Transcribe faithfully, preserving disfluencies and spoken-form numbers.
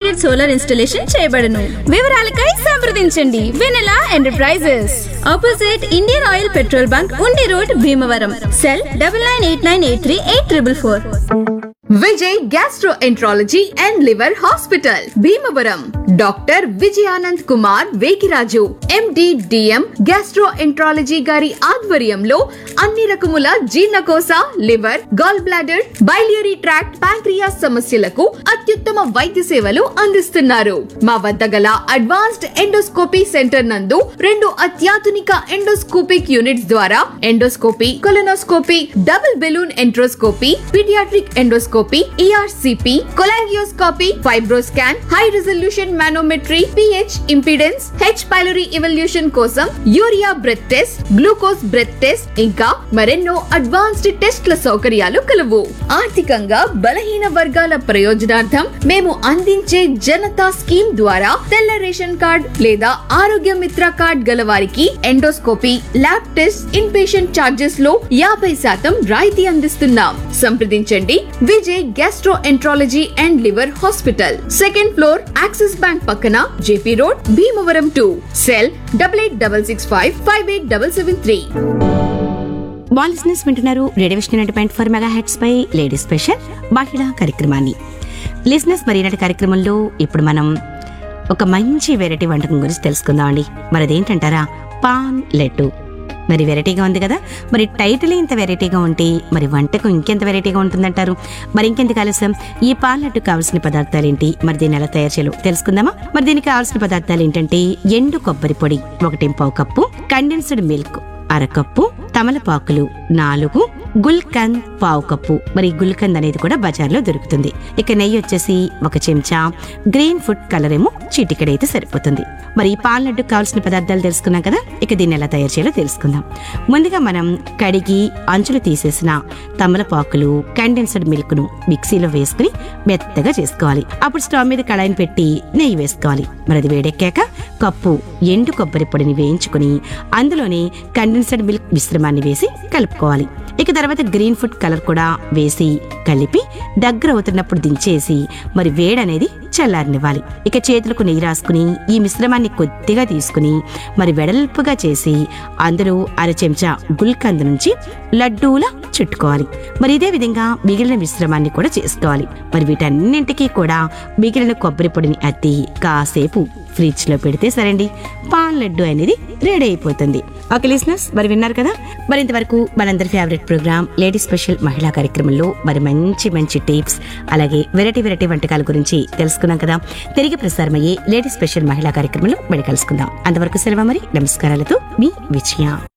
Unit solar installation చేయబడును. వివరాలకై సంప్రదించండి వెనెలా enterprises, opposite Indian oil petrol bunk, ఉండి road, Bhimavaram. Cell double nine eight nine eight three eight triple four. Vijay gastroenterology and liver hospital Bhimavaram. Doctor Vijayanand Kumar Vekiraju MD DM gastroenterology గారి ఆధ్వర్యంలో అన్ని రకముల జీర్ణకోశ, liver, gall bladder, biliary tract, pancreas సమస్యలకు అత్యుత్తమ వైద్య సేవలు అందిస్తున్నారు. మా వద్ద గల అడ్వాన్స్డ్ ఎండోస్కోపీ సెంటర్ నందు రెండు అత్యాధునిక ఎండోస్కోపిక్ యూనిట్స్ ద్వారా endoscopy, colonoscopy, double balloon enteroscopy, paediatric endoscopy, ERCP, cholangioscopy, FibroScan, high resolution manometry, pH impedance, H pylori evolution కోసం urea breath test, glucose breath test, ఇంకా మరెన్నో అడ్వాన్స్డ్ టెస్ట్ల సౌకర్యాలు కలవు. ఆర్థికంగా బలహీన వర్గాల ప్రయోజనార్థం మేము అందించే జనతా స్కీమ్ ద్వారా తెల్ల రేషన్ కార్డ్ లేదా ఆరోగ్య మిత్ర కార్డ్ గల వారికి endoscopy, lab test, in patient charges లో యాభై శాతం రాయితీ అందిస్తున్నాం. సంప్రదించండి Vijay gastro enterology and liver hospital, second floor, axis bank పక్కన, JP road, Bhimavaram two. Cell double eight double six five five eight double seven three. బాలిస్నెస్ వింటున్నారు radio vision point four mega heads పై lady special మహిళా కార్యక్రమాన్ని. లిజినెస్ మరి ఈనాటి కార్యక్రమంలో ఇప్పుడు మనం ఒక మంచి వెరైటీ వంటకం గురించి తెలుసుకుందామండి. మరి అదేంటంటారా, పాన్ లడ్డు. మరి వెరైటీగా ఉంది కదా, మరి టైటిల్ ఇంత వెరైటీగా ఉంటే మరి వంటకం ఇంకెంత వెరైటీగా ఉంటుందంటారు. మరి ఇంకెందుకు ఆలస్యం, ఈ పాన్ లడ్డు కావాల్సిన పదార్థాలు ఏంటి, మరి దీన్ని ఎలా తయారు చేయాలో తెలుసుకుందామా. మరి దీనికి కావాల్సిన పదార్థాలు ఏంటంటే ఎండు కొబ్బరి పొడి ఒకటి పావు కప్పు, కండెన్స్డ్ మిల్క్ అరకప్పు, తమలపాకులు నాలుగు, గుల్కంద్ పావు కప్పు. మరి గుల్కంద్ అనేది కూడా బజార్లో దొరుకుతుంది. ఇక నెయ్యి వచ్చేసి ఒక చెంచా, గ్రీన్ ఫుడ్ కలర్ ఏమో చిటికెడైతే సరిపోతుంది. మరి ఈ పాన్ లడ్డు కావాల్సిన పదార్థాలు తెలుసుకున్నాం కదా, ఇక దీన్ని ఎలా తయారు చేయాలో తెలుసుకుందాం. ముందుగా మనం కడిగి అంచులు తీసేసిన తమలపాకులు, కండెన్స్డ్ మిల్క్ ను మిక్సీలో వేసుకుని మెత్తగా చేసుకోవాలి. అప్పుడు స్టవ్ మీద కడాయిని పెట్టి నెయ్యి వేసుకోవాలి. మరి అది వేడెక్కాక కప్పు ఎండు కొబ్బరి పొడిని వేయించుకుని అందులోనే కండెన్స్డ్ మిల్క్ మిశ్రమాన్ని వేసి కలుపుకోవాలి. ఇక తర్వాత గ్రీన్ ఫుడ్ కలర్ కూడా వేసి కలిపి దగ్గర అవుతున్నప్పుడు దించేసి మరి వేడనేది చల్లారనివ్వాలి. ఇక చేతులకు నెయ్యి రాసుకుని ఈ మిశ్రమాన్ని కొద్దిగా తీసుకుని మరి వెడల్పుగా చేసి అందులో అర చెంచా గుల్కంద్ నుంచి లడ్డూలా చుట్టుకోవాలి. మరి ఇదే విధంగా మిగిలిన మిశ్రమాన్ని కూడా చేసుకోవాలి. మరి వీటన్నింటికీ కూడా మిగిలిన కొబ్బరి పొడిని అద్ది కాసేపు ఫ్రిడ్జ్ లో పెడితే సరండి, పాన్ లడ్డు అనేది రెడీ అయిపోతుంది. ఓకే లిసనర్స్, మరి విన్నారు కదా, మరి ఇంతవరకు మనందరి ఫేవరెట్ ప్రోగ్రామ్ లేడీ స్పెషల్ మహిళా కార్యక్రమంలో మరి మంచి మంచి టిప్స్ అలాగే వెరైటీ వెరైటీ వంటకాల గురించి తెలుసుకున్నాం కదా. తిరిగి ప్రసారమయ్యే లేడీ స్పెషల్ మహిళా కార్యక్రమంలో మళ్ళీ కలుసుకుందాం. అంతవరకు సెలవు, మరి నమస్కారాలతో మీ విజయ.